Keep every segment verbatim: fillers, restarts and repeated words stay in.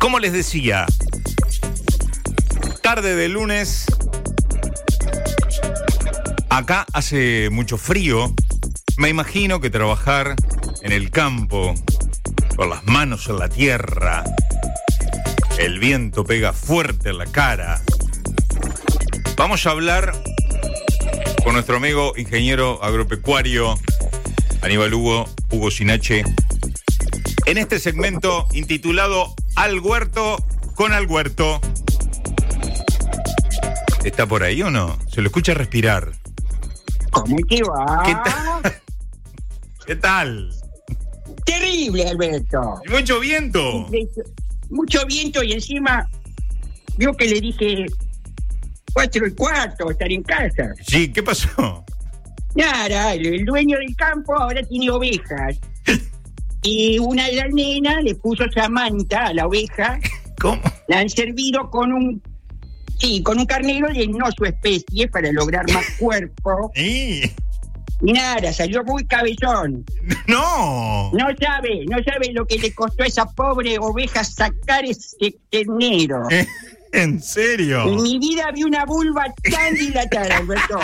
Como les decía, tarde de lunes, acá hace mucho frío. Me imagino que trabajar en el campo, con las manos en la tierra, el viento pega fuerte en la cara. Vamos a hablar con nuestro amigo ingeniero agropecuario Aníbal Hugo, Hugo Sinache, en este segmento intitulado Al Huerto con Al Huerto. ¿Está por ahí o no? Se lo escucha respirar. ¿Cómo te va? ¿Qué tal? ¿Qué tal? Terrible, Alberto. Mucho viento. Mucho viento y encima vio que le dije cuatro y cuarto, estar en casa. Sí, ¿qué pasó? Nada, el, el dueño del campo ahora tiene ovejas. Y una de las nenas le puso Samantha a la oveja. ¿Cómo? La han servido con un... Sí, con un carnero de no su especie para lograr más cuerpo. Sí. Y nada, salió muy cabezón. No. No sabe, no sabe lo que le costó a esa pobre oveja sacar ese ternero. ¿Eh? ¿En serio? En mi vida vi una vulva tan dilatada, Alberto.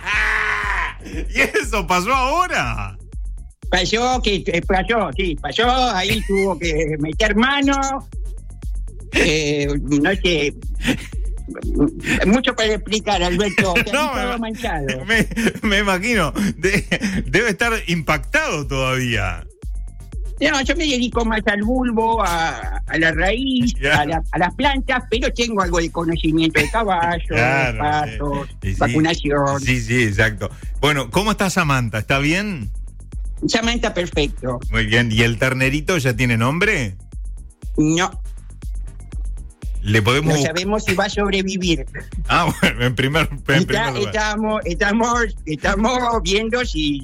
¿Y eso pasó ahora? Pasó, que eh, pasó, sí, pasó, ahí tuvo que meter mano. Eh, no sé... Mucho para explicar, Alberto. Que no, todo me, manchado. Me, me imagino. De, debe estar impactado todavía. No, yo me dedico más al bulbo, a, a la raíz, claro. a, la, a las plantas, pero tengo algo de conocimiento de caballos, claro, patos, sí, sí, vacunación. Sí, sí, exacto. Bueno, ¿cómo está Samantha? ¿Está bien? Samantha, perfecto. Muy bien. ¿Y el ternerito ya tiene nombre? No. Le podemos... No sabemos si va a sobrevivir. Ah, bueno, en primer, en Está, primer lugar. Estamos, estamos, estamos viendo si,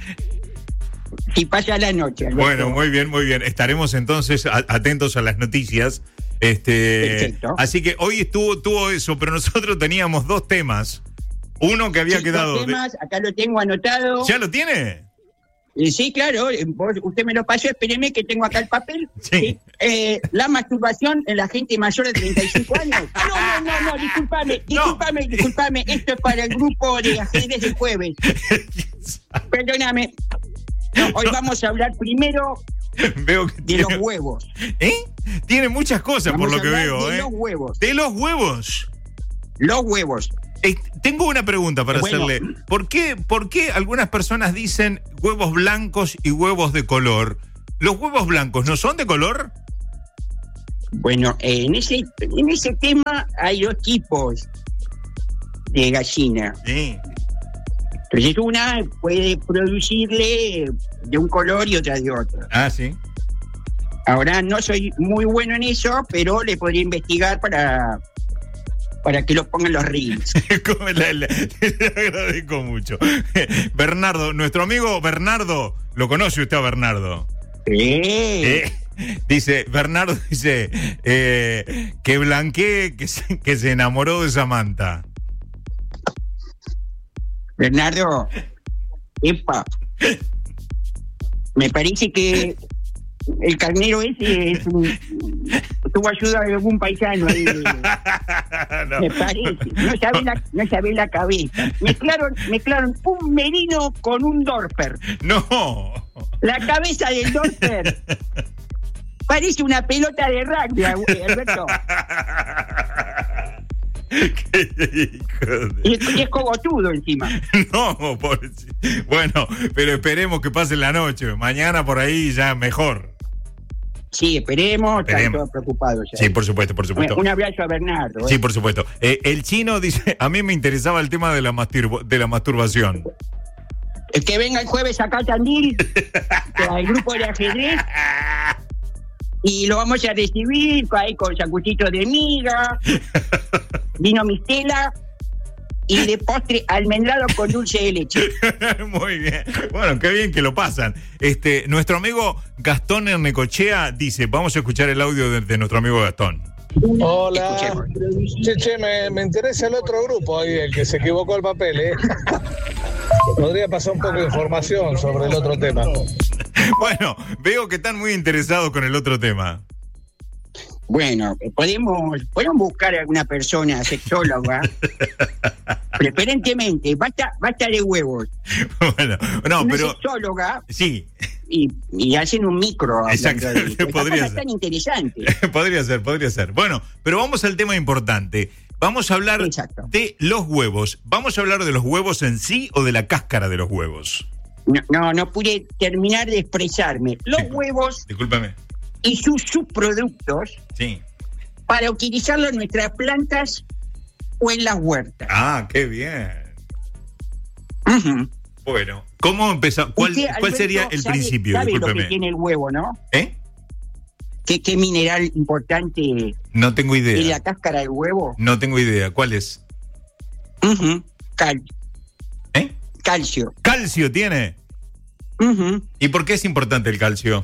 si pasa la noche, Alberto. Bueno, muy bien, muy bien. Estaremos entonces a, atentos a las noticias. Este, Perfecto. Así que hoy estuvo, tuvo eso, pero nosotros teníamos dos temas. Uno que había Sí, quedado... dos temas, de... acá lo tengo anotado. ¿Ya lo tiene? Sí, claro, vos, usted me lo pasó, espéreme que tengo acá el papel. Sí. Sí. Eh, la masturbación en la gente mayor de treinta y cinco años. No, no, no, no, discúlpame, discúlpame, no. discúlpame, esto es para el grupo de ajedrez de jueves. Perdóname. No, hoy no. Vamos a hablar primero veo que de tiene... los huevos. ¿Eh? Tiene muchas cosas vamos por lo que veo, de ¿eh? los huevos. De los huevos. Los huevos. Eh, tengo una pregunta para bueno. hacerle. ¿Por qué, ¿Por qué algunas personas dicen huevos blancos y huevos de color? ¿Los huevos blancos no son de color? Bueno, eh, en ese en ese tema hay dos tipos de gallina. Sí. Entonces una puede producirle de un color y otra de otro. Ah, sí. Ahora no soy muy bueno en eso, pero le podría investigar para... para que lo pongan los reels. le, le, le agradezco mucho. Bernardo, nuestro amigo Bernardo, ¿lo conoce usted a Bernardo? Sí. Eh, dice, Bernardo dice eh, que blanquee, que se, que se enamoró de Samantha. Bernardo, epa, me parece que el carnero ese es un, tuvo ayuda de algún paisano ahí. No. Me parece. No sabe la, no sabe la cabeza. Mezclaron, mezclaron un merino con un dorper. No. La cabeza del dorper parece una pelota de rugby, Alberto. Qué hijo de... y, es, y es cogotudo encima. No, pobrecito. Bueno, pero esperemos que pase la noche. Mañana por ahí ya mejor. Sí, esperemos, esperemos. Están todos preocupados ya. Sí, por supuesto, por supuesto. Un abrazo a Bernardo. ¿eh? Sí, por supuesto. Eh, el chino dice, a mí me interesaba el tema de la, masturbo, de la masturbación. El que venga el jueves acá a Tandil, al grupo de ajedrez, y lo vamos a recibir ahí con sanguchitos de miga, vino mistela y de postre almendrado con dulce de leche. Muy bien. Bueno, qué bien que lo pasan. Este, nuestro amigo Gastón Ernecochea dice, vamos a escuchar el audio de, de nuestro amigo Gastón. Hola. Che, che, me, me interesa el otro grupo ahí, el que se equivocó el papel, ¿eh? Podría pasar un poco de información sobre el otro tema. Bueno, veo que están muy interesados con el otro tema. Bueno, podemos, podemos buscar a alguna persona sexóloga. Preferentemente, basta, basta de huevos. Bueno, no, una pero... sexóloga. Sí. Y, y hacen un micro. Exacto, podría ser. Tan interesante. podría ser, podría ser. Bueno, pero vamos al tema importante. Vamos a hablar Exacto. de los huevos. ¿Vamos a hablar de los huevos en sí o de la cáscara de los huevos? No, no, no pude terminar de expresarme. Los Discul- huevos... Discúlpame. Y sus subproductos sí. para utilizarlo en nuestras plantas o en las huertas. Ah, qué bien. Uh-huh. Bueno, ¿cómo empezó? ¿Cuál, Usted, ¿cuál Alberto, sería el sabe, principio? ¿Sabe Discúlpeme. lo que tiene el huevo, no? ¿Eh? ¿Qué, qué mineral importante No tengo idea. es la cáscara del huevo? No tengo idea. ¿Cuál es? Uh-huh. Cal- ¿Eh? Calcio. ¿Calcio tiene? Uh-huh. ¿Y por qué es importante el calcio?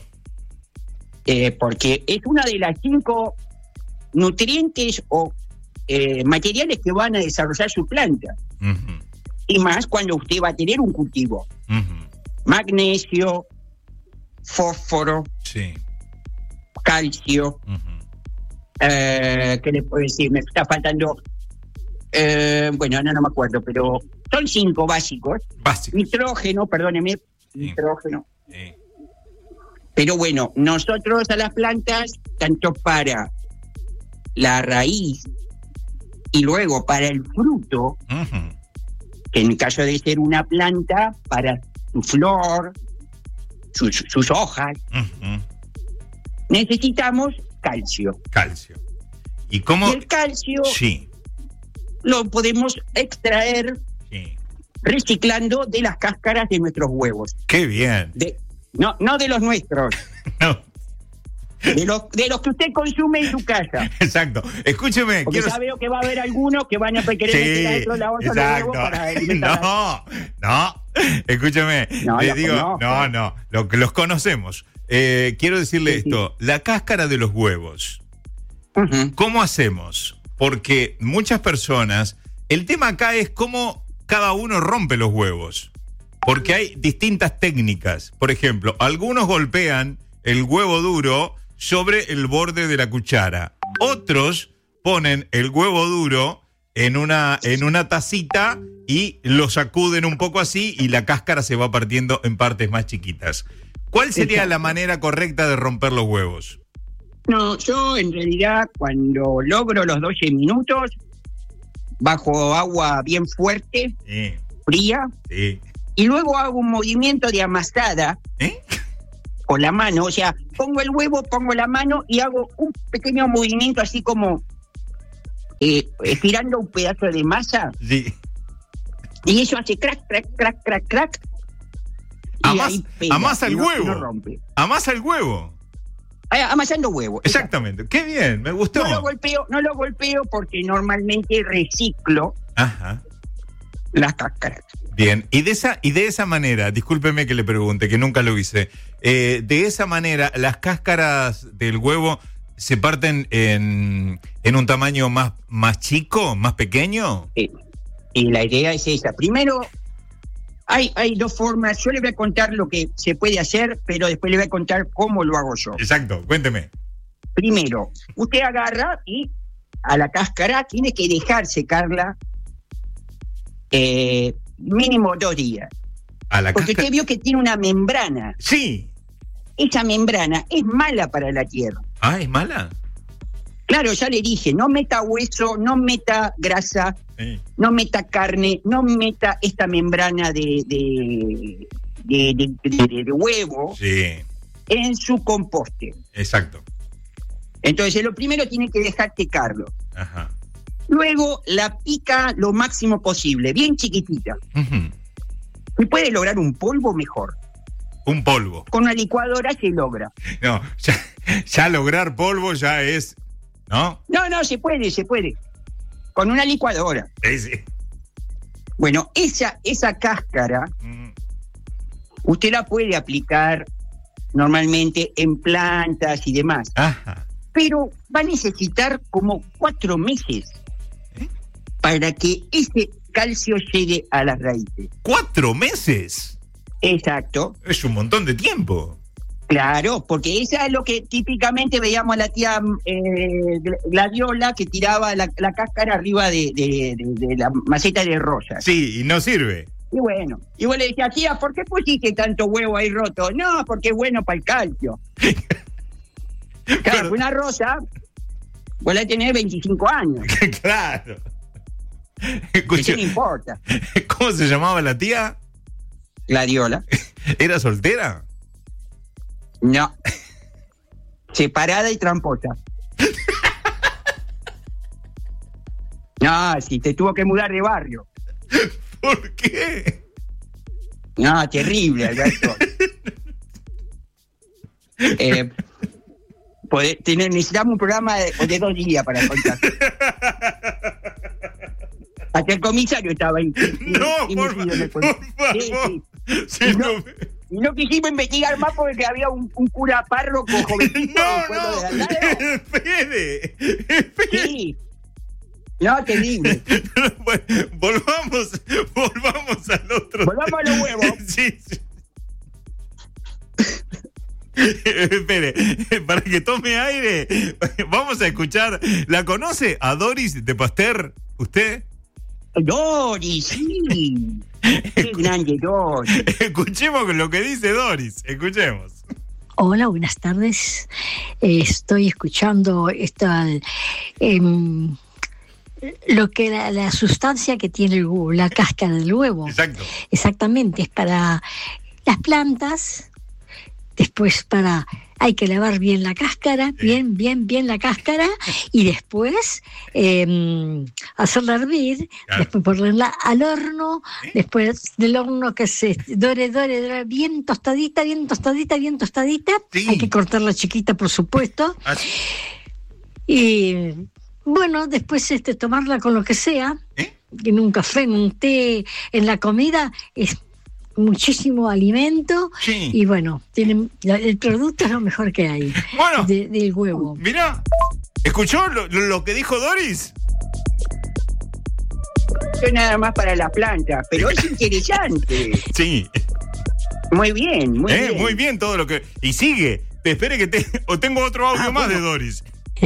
Eh, porque es una de las cinco nutrientes o eh, materiales que van a desarrollar su planta. Uh-huh. Y más cuando usted va a tener un cultivo. Uh-huh. Magnesio, fósforo, sí. calcio. Uh-huh. Eh, ¿Qué le puedo decir? Me está faltando... Eh, bueno, no, no me acuerdo, pero son cinco básicos. Básicos. Nitrógeno, perdóneme. Sí. Nitrógeno. Sí. Pero bueno, nosotros a las plantas, tanto para la raíz y luego para el fruto, uh-huh. que en el caso de ser una planta, para su flor, sus, sus hojas, uh-huh. necesitamos calcio. Calcio. ¿Y cómo? Y el calcio sí. lo podemos extraer sí. reciclando de las cáscaras de nuestros huevos. ¡Qué bien! De, no, no de los nuestros. no. De los, de los que usted consume en su casa. Exacto. Escúcheme. Porque quiero... sabe que va a haber algunos que van a querer sí, meter adentro la olla de huevo para alimentar. No, no. Escúcheme. No, le lo digo, conozco. no, no. Lo que los conocemos. Eh, quiero decirle sí, esto. Sí. La cáscara de los huevos. Uh-huh. ¿Cómo hacemos? Porque muchas personas... El tema acá es cómo cada uno rompe los huevos. Porque hay distintas técnicas. Por ejemplo, algunos golpean el huevo duro sobre el borde de la cuchara. Otros ponen el huevo duro en una, en una tacita y lo sacuden un poco así y la cáscara se va partiendo en partes más chiquitas. ¿Cuál sería la manera correcta de romper los huevos? No, yo en realidad cuando logro los doce minutos, bajo agua bien fuerte, sí. fría, sí. y luego hago un movimiento de amasada ¿Eh? con la mano, o sea, pongo el huevo, pongo la mano y hago un pequeño movimiento así como eh, estirando un pedazo de masa. Sí. Y eso hace crack, crack, crack, crack, crack. Amas, amasa el no, huevo. No rompe. Amasa el huevo. Amasando huevo. Exactamente. Qué bien, me gustó. No lo golpeo, no lo golpeo porque normalmente reciclo Ajá. las cáscaras. Bien, y de esa, y de esa manera, discúlpeme que le pregunte, que nunca lo hice, eh, de esa manera las cáscaras del huevo se parten en, en un tamaño más, más chico, más pequeño. Sí. Y la idea es esa. Primero, hay, hay dos formas. Yo le voy a contar lo que se puede hacer, pero después le voy a contar cómo lo hago yo. Exacto, cuénteme. Primero, usted agarra y a la cáscara tiene que dejar secarla eh, mínimo dos días. A la Porque cáscara... usted vio que tiene una membrana. Sí. Esa membrana es mala para la tierra. Ah, ¿es mala? Claro, ya le dije, no meta hueso, no meta grasa, sí. no meta carne, no meta esta membrana de, de, de, de, de, de huevo sí. en su composte. Exacto. Entonces, lo primero tiene que dejar secarlo. Ajá. Luego la pica lo máximo posible, bien chiquitita. Uh-huh. Si puede lograr un polvo, mejor. Un polvo. Con una licuadora se logra. No, ya, ya lograr polvo ya es... ¿No? No, no, se puede, se puede. Con una licuadora. Sí, sí. Bueno, esa, esa cáscara, mm. usted la puede aplicar normalmente en plantas y demás. Ajá. Pero va a necesitar como cuatro meses ¿Eh? para que ese calcio llegue a las raíces. ¿Cuatro meses? Exacto. Es un montón de tiempo. Claro, porque esa es lo que típicamente veíamos a la tía eh, Gladiola, que tiraba la, la cáscara arriba de, de, de, de la maceta de rosas. Sí, y no sirve. Y bueno, y vos le decías, tía, ¿por qué pusiste tanto huevo ahí roto? No, porque es bueno para el calcio. Claro, Pero... una rosa, vos la tenés veinticinco años. Claro. Eso no importa. ¿Cómo se llamaba la tía? Gladiola. ¿Era soltera? No. Separada y tramposa. No, si te tuvo que mudar de barrio. ¿Por qué? No, terrible, Alberto. eh, poder, tener, necesitamos un programa de, de dos días para contar. Hasta el comisario estaba ahí. No, y, por, y fa- por favor. sí, sí. Sí, Y no, no, y no quisimos investigar más porque había un, un cura párroco jovencito del pueblo no, de al no, lado. espere, espere. Sí. No, terrible. Bueno, volvamos, volvamos al otro. Volvamos a los huevos. Sí, sí. Espere, para que tome aire, vamos a escuchar. ¿La conoce a Doris de Pasteur? ¿Usted? Doris, sí. Qué grande Doris. Escuchemos lo que dice Doris, escuchemos. Hola, buenas tardes. Eh, estoy escuchando esta, eh, lo que la, la sustancia que tiene el huevo, la cáscara del huevo. Exacto. Exactamente, es para las plantas. Después para hay que lavar bien la cáscara, bien, bien, bien la cáscara, y después eh, hacerla hervir, Claro. después ponerla al horno, ¿Sí? después del horno que se dore, dore, dore, bien tostadita, bien tostadita, bien tostadita. Sí. Hay que cortarla chiquita, por supuesto. Ah, Y bueno, después este tomarla con lo que sea, ¿Eh? en un café, en un té, en la comida, es muchísimo alimento. Sí. Y bueno, tienen, el producto es lo mejor que hay. Bueno. de- del huevo. Mirá, ¿escuchó lo, lo- lo que dijo Doris? Eso es nada más para la planta, pero es interesante. Sí. Muy bien, muy Eh, bien. muy bien todo lo que... Y sigue. Espere que te... O tengo otro audio Ah, más bueno. de Doris.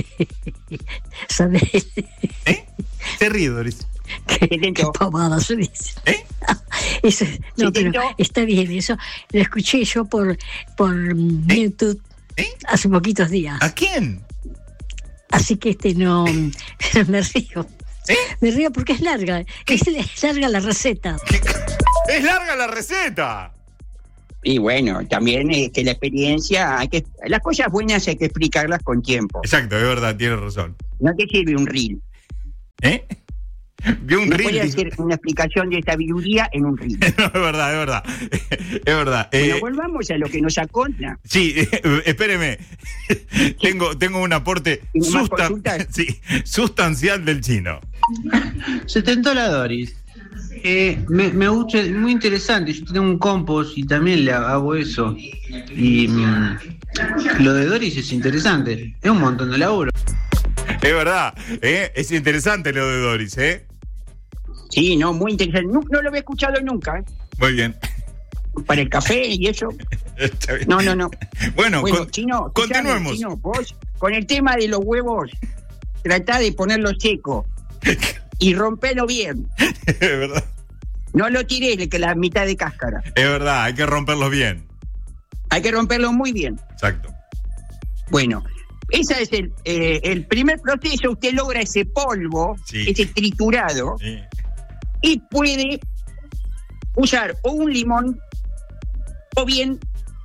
¿Sabes? ¿Eh? Se ríe, Doris. Qué, Se tentó. qué pavada se dice. ¿Eh? Eso, no, Se pero tentó. está bien, eso lo escuché yo por, por mm, YouTube ¿Eh? hace poquitos días. ¿A quién? Así que este no me río. ¿Eh? Me río porque es larga, es, es larga la receta. ¡Es larga la receta! Y bueno, también es que la experiencia, hay que, las cosas buenas hay que explicarlas con tiempo. Exacto, es verdad, tiene razón. No te sirve un reel. ¿Eh? Vio un No reel. puede dijo- hacer una explicación de sabiduría en un reel. No, es verdad, es verdad. Es verdad. Bueno, Eh, volvamos a lo que nos acontna. sí, eh, espéreme. tengo, tengo un aporte ¿Tiene más sustan- consultas? sí, sustancial del chino. Se tentó la Doris. Eh, me, me gusta, muy interesante. Yo tengo un compost y también le hago eso. Y mm, lo de Doris es interesante. Es un montón de laburo. Es verdad, ¿eh? Es interesante lo de Doris, ¿eh? Sí, no, muy interesante. No, no lo había escuchado nunca, ¿eh? Muy bien. Para el café y eso. Está bien. No, no, no. Bueno, Bueno, con- Chino, escuchame, continuemos. Chino, vos, con el tema de los huevos, tratá de ponerlo seco y rompelo bien. Es verdad. No lo tires de que la mitad de cáscara. Es verdad, hay que romperlos bien. Hay que romperlo muy bien. Exacto. Bueno, ese es el, eh, el primer proceso. Usted logra ese polvo, Sí. ese triturado, Sí. y puede usar o un limón o bien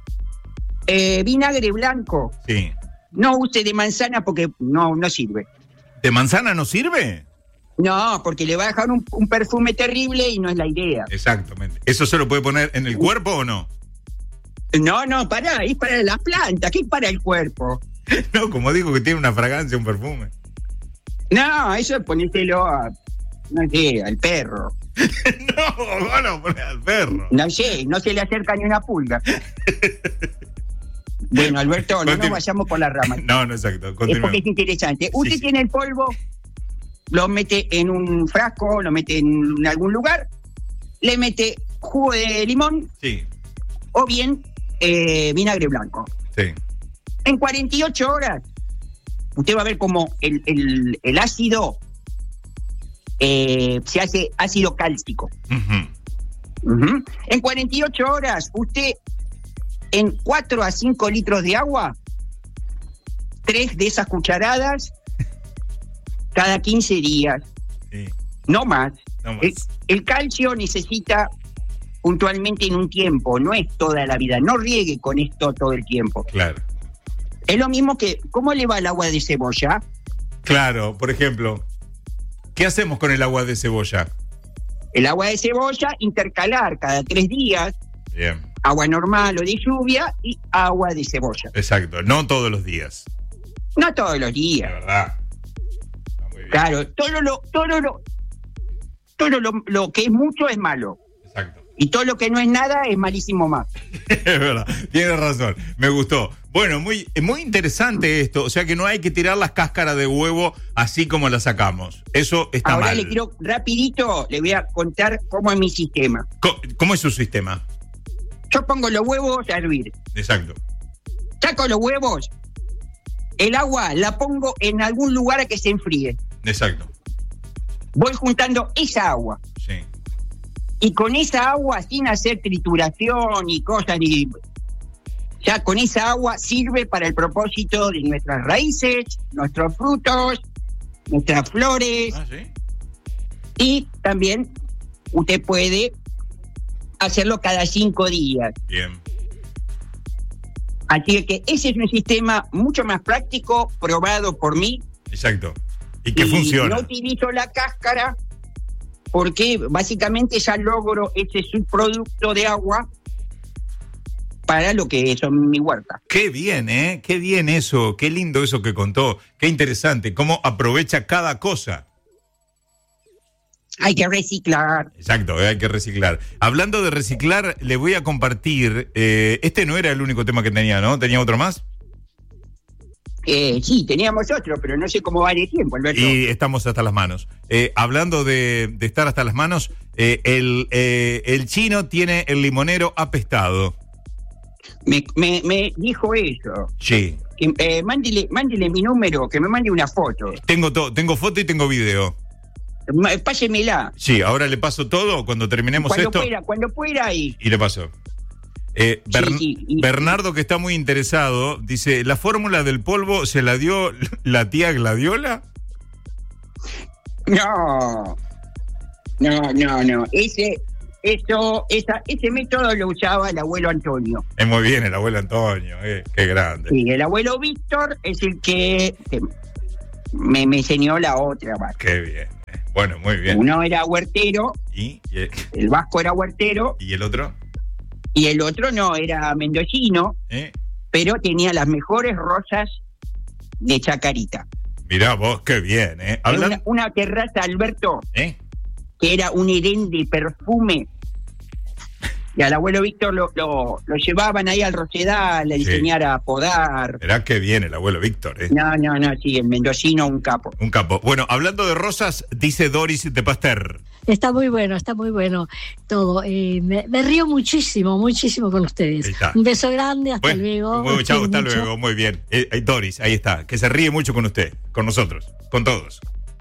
eh, vinagre blanco. Sí. No use de manzana porque no, no sirve. ¿De manzana no sirve? No, porque le va a dejar un, un perfume terrible y no es la idea. Exactamente. ¿Eso se lo puede poner en el cuerpo o no? No, no, pará, es para las plantas, ¿qué es para el cuerpo? No, como digo que tiene una fragancia, un perfume. No, eso es ponértelo a, no sé, al perro. No, van a poner al perro. No sé, no se le acerca ni una pulga. Bueno, Alberto, no Continu- nos vayamos por la rama. No, no, exacto. Es porque Continuemos. es interesante. Usted sí. tiene el polvo, lo mete en un frasco, lo mete en algún lugar, le mete jugo de limón Sí. o bien eh, vinagre blanco. Sí. En cuarenta y ocho horas, usted va a ver cómo el, el, el ácido eh, se hace ácido cálcico. Uh-huh. Uh-huh. En cuarenta y ocho horas, usted en cuatro a cinco litros de agua, tres de esas cucharadas cada quince días. Sí. No más. No más. El, el calcio necesita puntualmente en un tiempo, no es toda la vida. No riegue con esto todo el tiempo. Claro. Es lo mismo que, ¿cómo le va el agua de cebolla? Claro, por ejemplo, ¿qué hacemos con el agua de cebolla? El agua de cebolla, intercalar cada tres días, Bien. agua normal o de lluvia y agua de cebolla. Exacto, no todos los días. No todos los De días. verdad. Está muy bien. Claro, todo lo, todo lo, todo lo, lo que es mucho es malo. Exacto. Y todo lo que no es nada es malísimo más. Es verdad, tienes razón, me gustó. Bueno, muy, muy interesante esto, o sea que no hay que tirar las cáscaras de huevo así como las sacamos. Eso está Ahora mal. le quiero, rapidito, le voy a contar cómo es mi sistema. Co- ¿Cómo es su sistema? Yo pongo los huevos a hervir. Exacto. Saco los huevos, el agua la pongo en algún lugar a que se enfríe. Exacto. Voy juntando esa agua. Sí. Y con esa agua, sin hacer trituración y cosas, ni, ya con esa agua sirve para el propósito de nuestras raíces, nuestros frutos, nuestras flores. Ah, sí. Y también usted puede hacerlo cada cinco días. Bien. Así que ese es un sistema mucho más práctico, probado por mí. Exacto. Y que y funciona. No utilizo la cáscara porque básicamente ya logro ese subproducto de agua para lo que son mi huerta. Qué bien, ¿eh? Qué bien eso, qué lindo eso que contó, qué interesante, cómo aprovecha cada cosa. Hay que reciclar. Exacto, eh, hay que reciclar. Hablando de reciclar, le voy a compartir, eh, este no era el único tema que tenía, ¿no? ¿Tenía otro más? Eh, sí, teníamos otro, pero no sé cómo va de tiempo, Alberto. Y estamos hasta las manos. Eh, hablando de, de estar hasta las manos, eh, el, eh, el chino tiene el limonero apestado. Me, me, me dijo eso. Sí. Que, eh, mándele, mándele mi número, que me mande una foto. Tengo, to- tengo foto y tengo video. Ma- Pásemela. Sí, ahora le paso todo cuando terminemos Cuando esto. pueda, cuando pueda y... Y le paso. Eh, Sí, Bern- sí, y- Bernardo, que está muy interesado, dice, ¿la fórmula del polvo se la dio la tía Gladiola? No, no, no, no. Ese, eso, esa, ese método lo usaba el abuelo Antonio. Es muy bien el abuelo Antonio, eh, qué grande. Y el abuelo Víctor es el que, que me, me enseñó la otra parte. Qué bien. eh. Bueno, muy bien. Uno era huertero, ¿Y, y, el vasco era huertero, y el otro? y el otro no, era mendocino, ¿Eh? pero tenía las mejores rosas de Chacarita. Mirá vos, qué bien. ¿eh? Era Hablan- Una, una terraza, Alberto, ¿Eh? que era un herén de perfume. Y al abuelo Víctor lo, lo, lo llevaban ahí al Rosedal a Sí. enseñar a podar. Mirá qué bien el abuelo Víctor, ¿eh? No, no, no, sí, el mendocino un capo. Un capo. Bueno, hablando de rosas, dice Doris de Pasteur. Está muy bueno, está muy bueno todo. Eh, me, me río muchísimo, muchísimo con ustedes. Ahí está. Un beso grande, hasta Bueno, luego. bueno, Los chao, quiero hasta mucho. luego, muy bien. Eh, eh, Doris, ahí está, que se ríe mucho con usted, con nosotros, con todos.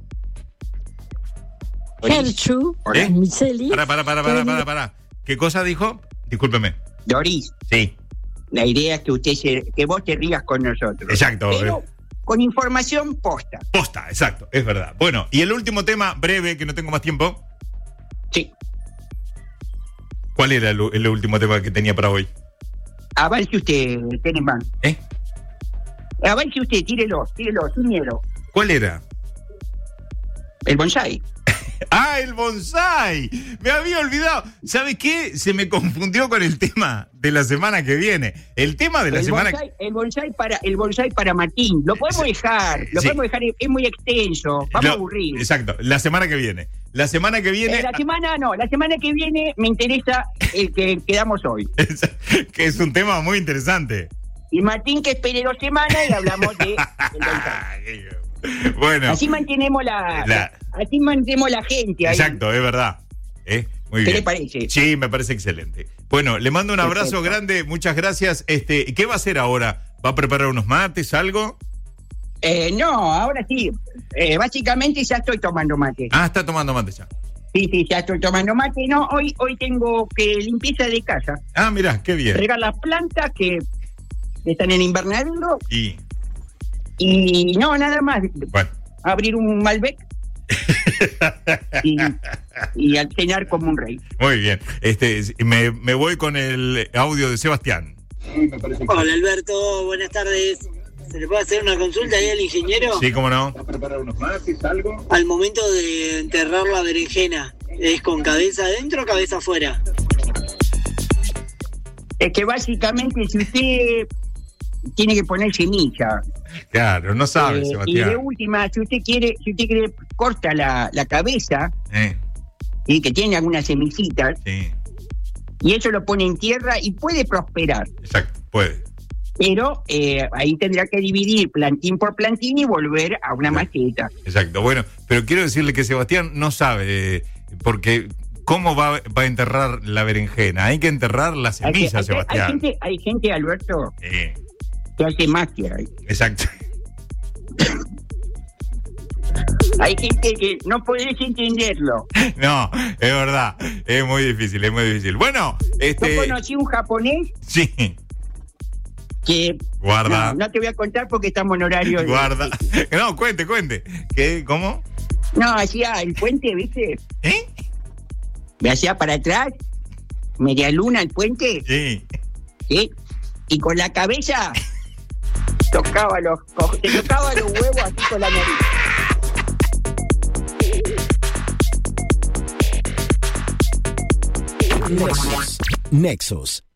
Gertrude, ¿Eh? Micheli. Para, para, para, para, para, para. ¿Qué cosa dijo? Discúlpeme. Doris, Sí, la idea es que usted se, que vos te rías con nosotros. exacto. Pero eh, con información posta. Posta, exacto, es verdad. Bueno, y el último tema, breve, que no tengo más tiempo. Sí. ¿Cuál era el, el último tema que tenía para hoy? Avance usted, Tenenbaum. ¿Eh? Avance usted, tírelo, tírelo, sin miedo. ¿Cuál era? El bonsai. ¡Ah, el bonsai! Me había olvidado. ¿Sabe qué? Se me confundió con el tema de la semana que viene. El tema de la El semana... bonsai, el bonsai para el bonsai para Martín. Lo podemos dejar, lo Sí. podemos dejar, es muy extenso, vamos Lo- a aburrir. Exacto, la semana que viene. La semana que viene... Eh, la semana no, la semana que viene me interesa el que quedamos hoy. que es un tema muy interesante. Y Martín que espere dos semanas y hablamos de el bonsai. Bueno, Así mantenemos la, La- así mantenemos la gente ahí. exacto, es verdad. ¿eh? Muy ¿Qué bien. le parece? Sí, me parece excelente. Bueno, le mando un abrazo Perfecto. grande, muchas gracias. Este, ¿qué va a hacer ahora? ¿Va a preparar unos mates, algo? Eh, no, ahora sí. Eh, básicamente ya estoy tomando mate. Ah, está tomando mate ya. Sí, sí, ya estoy tomando mate. No, hoy hoy tengo que limpieza de casa. Ah, mirá, qué bien. Regar las plantas que están en invernadero Y, y no, nada más. bueno. Abrir un Malbec y, y al cenar como un rey. Muy bien. Este, me, me voy con el audio de Sebastián. Hola Alberto, buenas tardes. ¿Se le puede hacer una consulta ahí al ingeniero? Sí, cómo no. Al momento de enterrar la berenjena, ¿es con cabeza adentro o cabeza afuera? Es que básicamente si usted tiene que poner semilla. Claro, no sabe, eh, y de Sebastián. última, si usted quiere, si usted quiere, corta la, la cabeza Eh, y que tiene algunas semillitas, sí, y eso lo pone en tierra y puede prosperar. exacto, puede. Pero eh, ahí tendrá que dividir plantín por plantín y volver a una maceta. Exacto. Bueno, pero quiero decirle que Sebastián no sabe, eh, porque ¿cómo va, va a enterrar la berenjena? Hay que enterrar la Hay, que- semilla, hay, que- hay Sebastián. gente, hay gente, Alberto, Eh, que hace magia. exacto. Hay gente que no podés entenderlo. No, es verdad. Es muy difícil, es muy difícil. Bueno, Yo este. conocí un japonés Sí, que... guarda. No, no te voy a contar porque estamos en horario... de- Guarda. No, cuente, cuente. ¿Qué? ¿Cómo? No, hacía el puente, ¿viste? ¿Eh? Me hacía para atrás, media luna el puente, Sí. ¿sí? Y con la cabeza tocaba los co- te tocaba los huevos así con la nariz. Nexus. Nexus.